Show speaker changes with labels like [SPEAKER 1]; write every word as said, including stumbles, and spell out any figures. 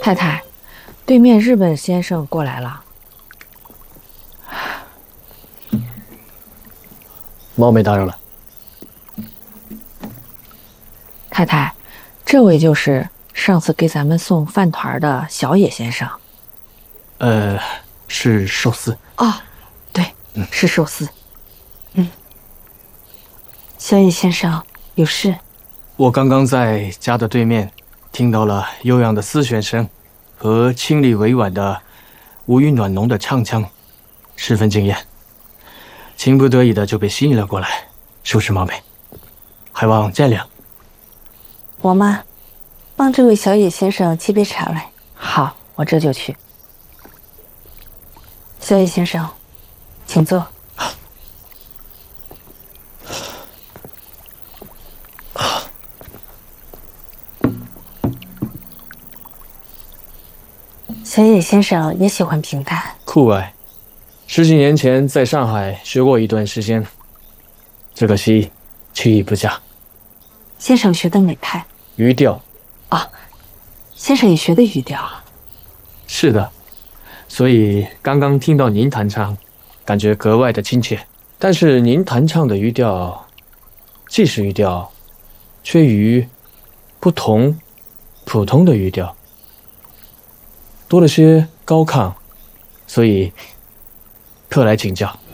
[SPEAKER 1] 太太，对面日本先生过来了。
[SPEAKER 2] 冒昧打扰了。
[SPEAKER 1] 太太，这位就是上次给咱们送饭团的小野先生。
[SPEAKER 2] 呃，是寿司。
[SPEAKER 1] 哦，对，嗯、是寿司。
[SPEAKER 3] 嗯，小野先生有事？
[SPEAKER 2] 我刚刚在家的对面听到了悠扬的丝弦声和清丽委婉的无与暖浓的唱腔，十分惊艳，情不得已的就被吸引了过来，属实冒昧，还望见谅。
[SPEAKER 3] 我吗？帮这位小野先生沏杯茶来。
[SPEAKER 1] 好，我这就去。
[SPEAKER 3] 小野先生，请坐。小野先生也喜欢平淡
[SPEAKER 2] 酷爱，十几年前在上海学过一段时间，只可惜技艺不佳。
[SPEAKER 3] 先生学的哪派？
[SPEAKER 2] 语调。
[SPEAKER 3] 啊，先生也学的语调啊。
[SPEAKER 2] 是的，所以刚刚听到您弹唱，感觉格外的亲切。但是您弹唱的语调，既是语调，却与不同普通的语调多了些高亢，所以特来请教。